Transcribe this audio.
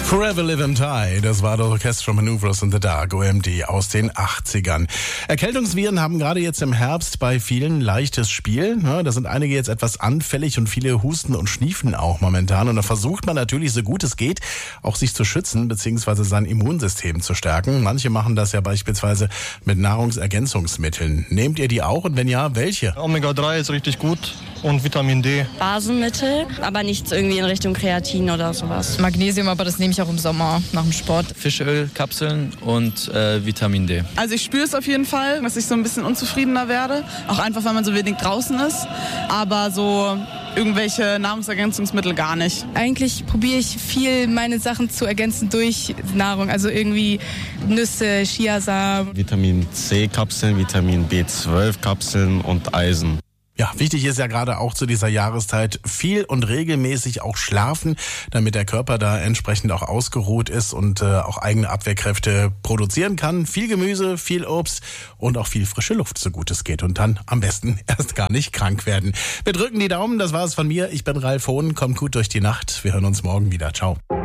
Forever Live and Die, das war das Orchestral Maneuvers in the Dark, OMD, aus den 80ern. Erkältungsviren haben gerade jetzt im Herbst bei vielen leichtes Spiel. Da sind einige jetzt etwas anfällig und viele husten und schniefen auch momentan. Und da versucht man natürlich, so gut es geht, auch sich zu schützen bzw. sein Immunsystem zu stärken. Manche machen das ja beispielsweise mit Nahrungsergänzungsmitteln. Nehmt ihr die auch und wenn ja, welche? Omega-3 ist richtig gut und Vitamin D. Basenmittel, aber nichts irgendwie in Richtung Kreatin oder sowas. Magnesium, aber das nehme ich auch im Sommer nach dem Sport. Fischölkapseln und Vitamin D. Also ich spüre es auf jeden Fall, dass ich so ein bisschen unzufriedener werde. Auch einfach, weil man so wenig draußen ist. Aber so irgendwelche Nahrungsergänzungsmittel gar nicht. Eigentlich probiere ich viel, meine Sachen zu ergänzen durch Nahrung. Also irgendwie Nüsse, Chiasamen. Vitamin C-Kapseln, Vitamin B12-Kapseln und Eisen. Ja, wichtig ist ja gerade auch zu dieser Jahreszeit viel und regelmäßig auch schlafen, damit der Körper da entsprechend auch ausgeruht ist und auch eigene Abwehrkräfte produzieren kann. Viel Gemüse, viel Obst und auch viel frische Luft, so gut es geht. Und dann am besten erst gar nicht krank werden. Wir drücken die Daumen, das war es von mir. Ich bin Ralf Hohn, kommt gut durch die Nacht. Wir hören uns morgen wieder. Ciao.